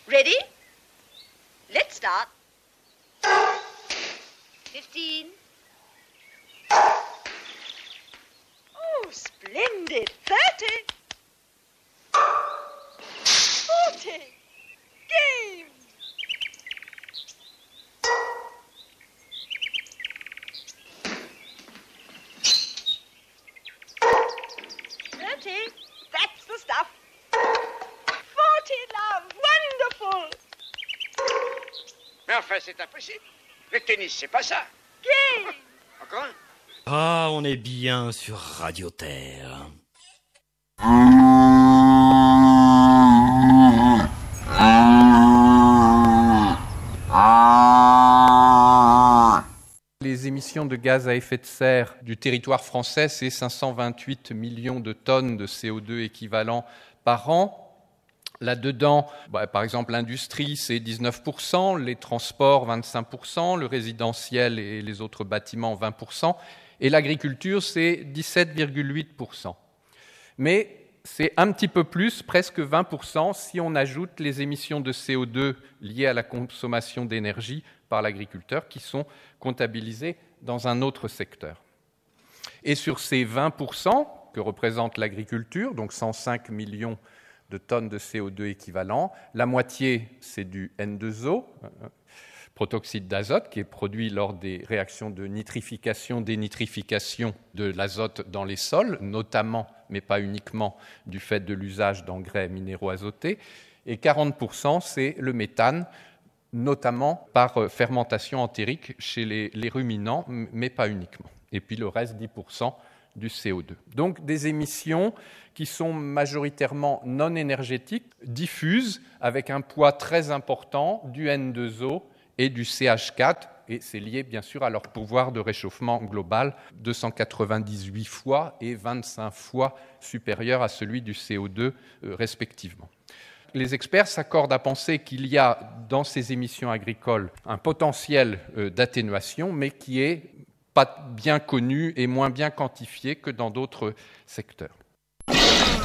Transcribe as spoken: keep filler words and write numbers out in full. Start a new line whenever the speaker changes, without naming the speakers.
Ready? Let's start. Fifteen. Oh, splendid. Thirty. Forty. Game. Thirty. That's the stuff. Forty, love. Wonderful.
Mais enfin, c'est impossible. Le tennis, c'est pas ça.
Game.
Encore un?
Ah, on est bien sur Radio Terre.
Les émissions de gaz à effet de serre du territoire français, c'est cinq cent vingt-huit millions de tonnes de C O deux équivalent par an. Là-dedans, bah, par exemple, l'industrie, c'est dix-neuf pour cent, les transports, vingt-cinq pour cent, le résidentiel et les autres bâtiments, vingt pour cent, et l'agriculture, c'est dix-sept virgule huit pour cent. Mais c'est un petit peu plus, presque vingt pour cent, si on ajoute les émissions de C O deux liées à la consommation d'énergie par l'agriculteur, qui sont comptabilisées dans un autre secteur. Et sur ces vingt pour cent que représente l'agriculture, donc cent cinq millions de tonnes de C O deux équivalent, la moitié, c'est du N deux O, protoxyde d'azote, qui est produit lors des réactions de nitrification, dénitrification de l'azote dans les sols, notamment, mais pas uniquement, du fait de l'usage d'engrais minéraux azotés. Et quarante pour cent, c'est le méthane, notamment par fermentation entérique chez les, les ruminants, mais pas uniquement. Et puis le reste, dix pour cent, du C O deux. Donc des émissions qui sont majoritairement non énergétiques, diffuses, avec un poids très important du N deux O et du C H quatre, et c'est lié bien sûr à leur pouvoir de réchauffement global, deux cent quatre-vingt-dix-huit fois et vingt-cinq fois supérieur à celui du C O deux euh, respectivement. Les experts s'accordent à penser qu'il y a dans ces émissions agricoles un potentiel euh, d'atténuation, mais qui est pas bien connu et moins bien quantifié que dans d'autres secteurs.